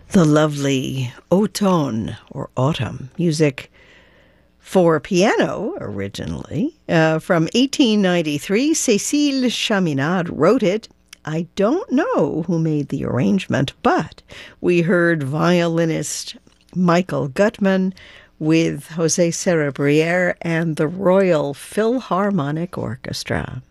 The lovely Automne, or Autumn, music for piano originally. From 1893, Cécile Chaminade wrote it. I don't know who made the arrangement, but we heard violinist Michael Gutman with José Cerebriere and the Royal Philharmonic Orchestra.